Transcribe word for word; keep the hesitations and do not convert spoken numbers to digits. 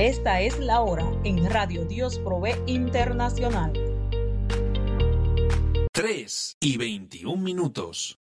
Esta es la hora en Radio Dios Provee Internacional. tres y veintiún minutos.